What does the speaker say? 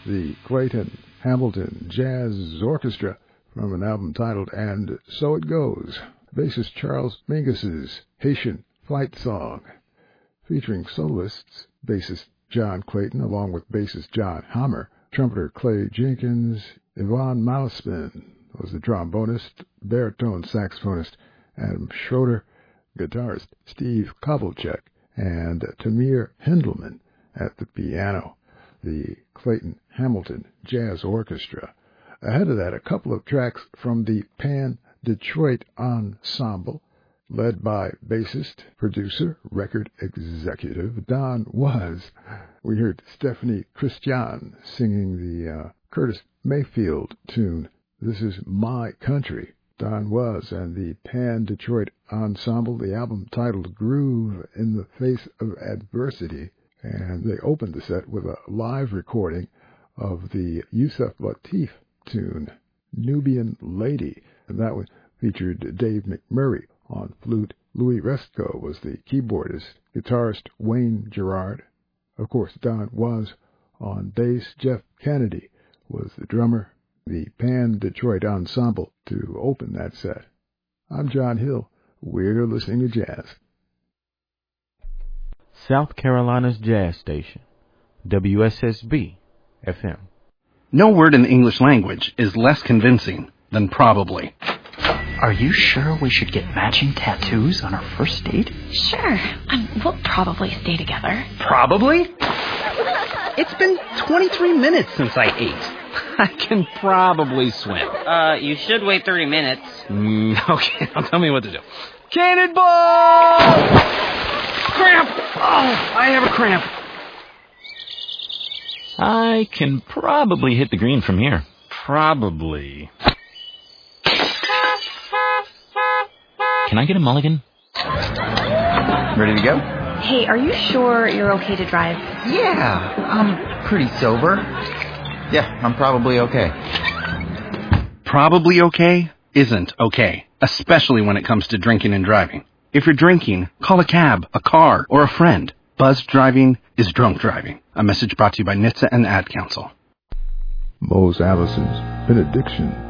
the Clayton Hamilton Jazz Orchestra from an album titled And So It Goes. Bassist Charles Mingus's Haitian Fight Song, featuring soloists, bassist John Clayton, along with bassist John Hammer, trumpeter Clay Jenkins, Yvonne Malaspin was the trombonist, baritone saxophonist Adam Schroeder, guitarist Steve Kovalchuk, and Tamir Hendelman at the piano. The Clayton Hamilton Jazz Orchestra. Ahead of that, a couple of tracks from the Pan Detroit Ensemble, led by bassist, producer, record executive Don Was. We heard Stephanie Christian singing the Curtis Mayfield tune, This Is My Country. Don Was and the Pan Detroit Ensemble, the album titled Groove in the Face of Adversity, and they opened the set with a live recording of the Yusef Lateef tune, Nubian Lady, and that one featured Dave McMurray on flute. Louis Restko was the keyboardist, guitarist Wayne Gerard. Of course, Don Was on bass. Jeff Kennedy was the drummer. The Pan Detroit Ensemble to open that set. I'm John Hill. We're listening to jazz. South Carolina's jazz station, WSSB FM. No word in the English language is less convincing than probably. Are you sure we should get matching tattoos on our first date? Sure. We'll probably stay together. Probably? It's been 23 minutes since I ate. I can probably swim. You should wait 30 minutes. Okay, now tell me what to do. Cannonball! Cramp! Oh, I have a cramp. I can probably hit the green from here. Probably. Can I get a mulligan? Ready to go? Hey, are you sure you're okay to drive? Yeah, I'm pretty sober. Yeah, I'm probably okay. Probably okay isn't okay, especially when it comes to drinking and driving. If you're drinking, call a cab, a car, or a friend. Buzzed driving is drunk driving. A message brought to you by NHTSA and the Ad Council. Mose Allison's Benediction